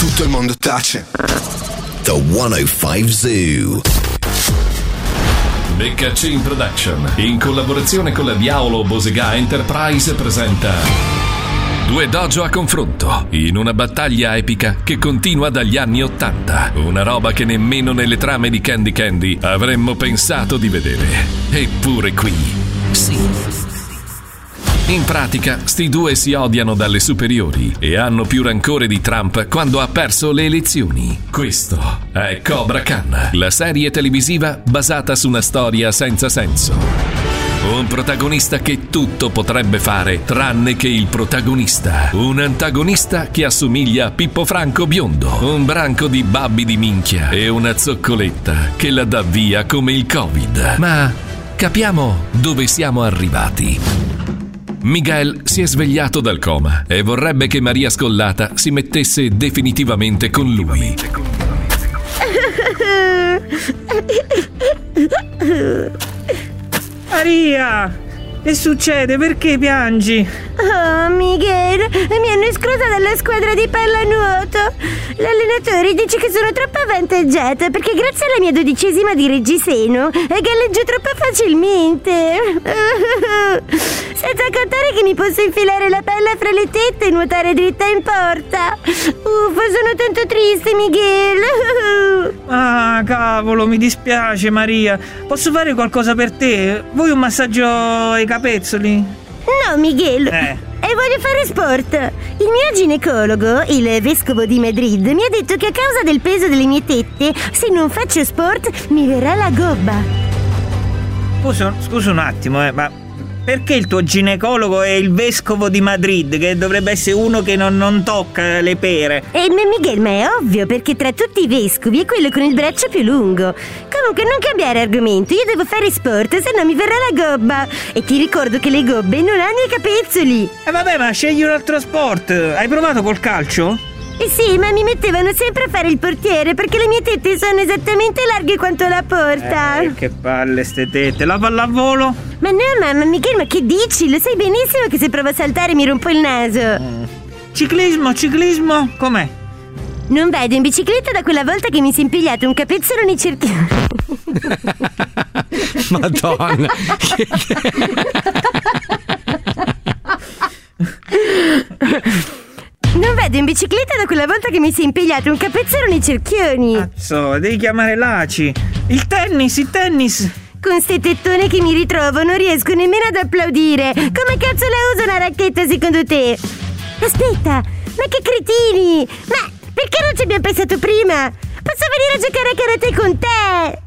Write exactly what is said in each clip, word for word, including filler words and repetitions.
tutto il mondo tace. The centocinque Zoo. Beccacin Production, in collaborazione con la Diavolo Bosega Enterprise, presenta Due dojo a confronto, in una battaglia epica che continua dagli anni Ottanta. Una roba che nemmeno nelle trame di Candy Candy avremmo pensato di vedere. Eppure qui, sì. In pratica, sti due si odiano dalle superiori e hanno più rancore di Trump quando ha perso le elezioni. Questo è Cobra Khan, la serie televisiva basata su una storia senza senso. Un protagonista che tutto potrebbe fare tranne che il protagonista. Un antagonista che assomiglia a Pippo Franco biondo. Un branco di babbi di minchia e una zoccoletta che la dà via come il Covid. Ma capiamo dove siamo arrivati. Miguel si è svegliato dal coma e vorrebbe che Maria Scollata si mettesse definitivamente con lui. Maria, che succede? Perché piangi? Oh, Miguel, mi hanno esclusa dalla squadra di pallanuoto. L'allenatore dice che sono troppo avvantaggiata perché grazie alla mia dodicesima di reggiseno galleggio troppo facilmente. Senza contare che mi posso infilare la palla fra le tette e nuotare dritta in porta. Uffa, sono tanto triste, Miguel. Ah, cavolo, mi dispiace, Maria. Posso fare qualcosa per te? Vuoi un massaggio ai capezzoli? No, Miguel. Eh. E voglio fare sport. Il mio ginecologo, il vescovo di Madrid, mi ha detto che a causa del peso delle mie tette, se non faccio sport, mi verrà la gobba. Scusa, scusa un attimo, eh, ma perché il tuo ginecologo è il vescovo di Madrid, che dovrebbe essere uno che non, non tocca le pere? Eh, Miguel, ma è ovvio, perché tra tutti i vescovi è quello con il braccio più lungo. Comunque non cambiare argomento, io devo fare sport, se no mi verrà la gobba. E ti ricordo che le gobbe non hanno i capezzoli. Eh vabbè, ma scegli un altro sport. Hai provato col calcio? Eh sì, ma mi mettevano sempre a fare il portiere perché le mie tette sono esattamente larghe quanto la porta. Eh, che palle ste tette. La pallavolo? Ma no, mamma, Michele, ma che dici? Lo sai benissimo che se provo a saltare mi rompo il naso. Mm. Ciclismo, ciclismo, com'è? Non vado in bicicletta da quella volta che mi si è impigliato un capezzolo nei cerchioni. Madonna. Non vado in bicicletta da quella volta che mi si è impigliato un capezzolo nei cerchioni. Cazzo, devi chiamare l'Aci. Il tennis, il tennis. Con ste tettone che mi ritrovo non riesco nemmeno ad applaudire. Come cazzo la uso una racchetta secondo te? Aspetta, ma che cretini! Ma perché non ci abbiamo pensato prima? Posso venire a giocare a karate con te?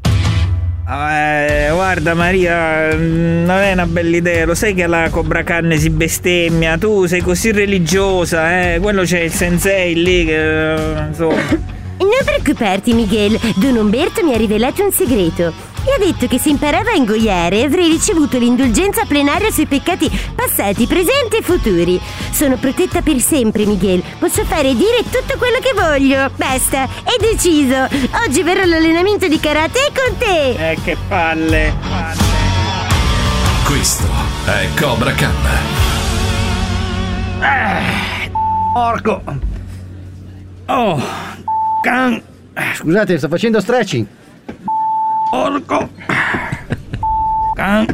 Eh, guarda Maria, non è una bella idea. Lo sai che alla Cobra Khan si bestemmia. Tu sei così religiosa, eh. Quello c'è il sensei lì che, insomma. Non preoccuparti, Miguel. Don Umberto mi ha rivelato un segreto. Mi ha detto che se imparava a ingoiare avrei ricevuto l'indulgenza plenaria sui peccati passati, presenti e futuri. Sono protetta per sempre, Miguel. Posso fare e dire tutto quello che voglio. Basta, è deciso. Oggi verrò all'allenamento di karate con te. Eh, che palle. palle. Questo è Cobra Khan. Eh, porco. Oh, can. Scusate, sto facendo stretching. Porco. Can.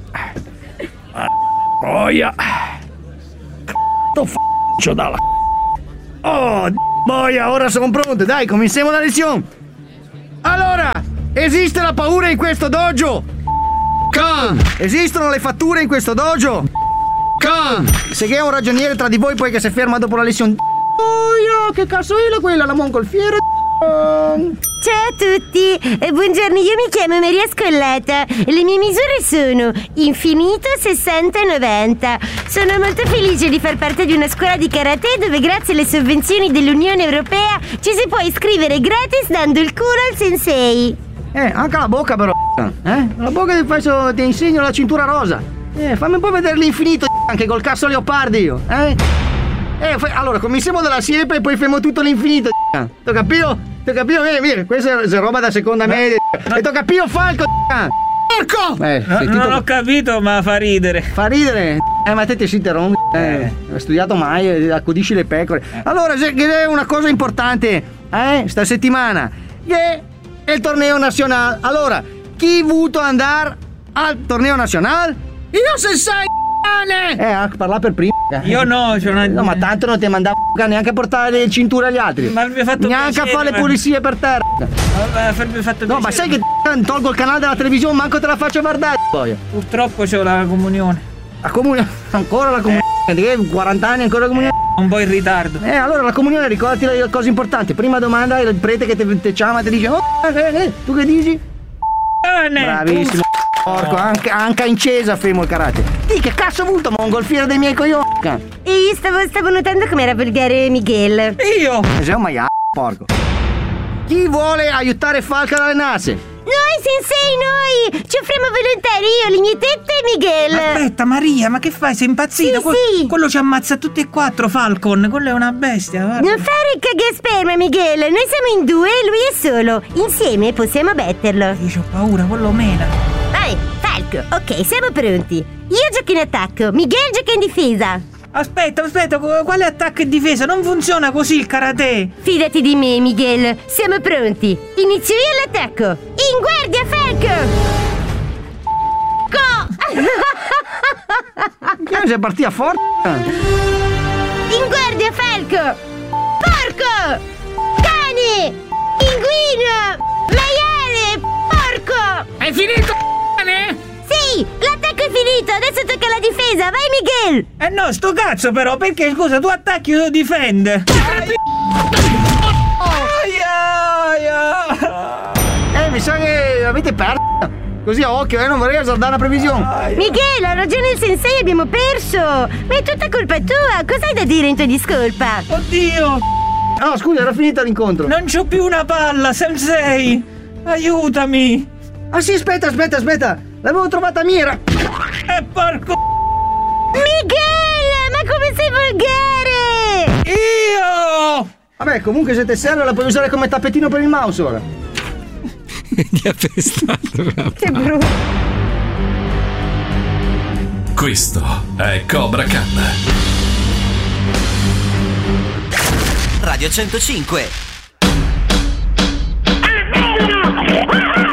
Boia. Sto f***o dalla. Oh, boia, ora sono pronto. Dai, cominciamo la lezione. Allora, esiste la paura in questo dojo? Can. Esistono le fatture in questo dojo? Can. Se che è un ragioniere tra di voi poi che si ferma dopo la lezione. Boia, che cazzo è quella, la mongolfiera? Ciao a tutti, eh, buongiorno, io mi chiamo Maria Scollata. Le mie misure sono infinito, sessanta e novanta. Sono molto felice di far parte di una scuola di karate dove grazie alle sovvenzioni dell'Unione Europea ci si può iscrivere gratis dando il culo al sensei. Eh, anche la bocca però, eh? La bocca ti faccio, ti insegno la cintura rosa. Eh, fammi un po' vedere l'infinito anche col cazzo leopardi io, eh? Eh, fai, allora, cominciamo dalla siepe e poi fermo tutto l'infinito. T'ho capito? T'ho capito? Vieni, vieni, questa è roba da seconda media. E t'ho capito, Falco? porco! Eh, No, sentito- non ho capito, ma fa ridere. Fa ridere? Eh, ma te ti si interrompi. Eh, hai studiato mai, eh, accudisci le pecore. Allora, se- che è una cosa importante, eh, sta settimana, che è il torneo nazionale. Allora, chi vuto andare al torneo nazionale? Io se sai, cane! Eh, a parlare per prima. Io no, c'è una... No, ma tanto non ti mandavo neanche a portare le cinture agli altri. Ma mi ha fatto neanche piacere, a fare le ma- pulizie per terra. Ma avrebbe fatto No, ma piacere. sai che tolgo il canale della televisione, manco te la faccio guardare. Poi. Purtroppo c'ho la comunione. La comunione, ancora la comunione, eh. quaranta anni ancora la comunione. Un po' in ritardo. Eh, allora la comunione, ricordati le cose importanti. Prima domanda il prete che te, te chiama e ti dice: oh, eh, eh, tu che dici? Bene. Bravissimo, porco, anche, anche in cesa fermo il karate. Di che cazzo ho avuto, mongolfiere dei miei coglioni? E io stavo, stavo notando com'era volgare Miguel. Io. Sei un maiale, porco. Chi vuole aiutare Falco ad allenarsi? Noi, sensei, noi! Ci offriamo volontari, io, le mie tette e Miguel. Aspetta, Maria, ma che fai? Sei impazzita? Sì, Que- sì. Quello ci ammazza tutti e quattro, Falcon. Quello è una bestia, guarda. Non fare il cagasperma, Miguel. Noi siamo in due e lui è solo. Insieme possiamo batterlo. Io ho paura, quello mena. Vai, Falco. Ok, siamo pronti. Io gioco in attacco, Miguel gioca in difesa. Aspetta, aspetta, qu- quale attacco e difesa? Non funziona così il karate. Fidati di me, Miguel. Siamo pronti. Inizio io l'attacco. In guardia, Falco! Co! Che sei partita forte? In guardia, Falco! Porco! Cane! Pinguino! Maiale! Porco! È finito, cane? Sì! L'attacco è finito! Adesso tocca alla difesa! Vai, Miguel! Eh no, sto cazzo però, perché scusa, tu attacchi io difende. Aia, aia. Eh, mi sa che avete perso. Così a occhio, eh, non vorrei azzardare una previsione. Miguel, ha ragione il sensei, abbiamo perso! Ma è tutta colpa tua! Cos'hai da dire in tua discolpa? Oddio, No, scusa, era finito l'incontro. non c'ho più una palla, sensei. Aiutami. Ah sì, aspetta, aspetta, aspetta. L'avevo trovata mira. E porco Miguel! Ma come sei volgare! io. Vabbè, comunque se te serve la puoi usare come tappetino per il mouse ora. Gli ha pestato. Che brutto! Questo è Cobra Khan. Radio centocinque. Ah, bello!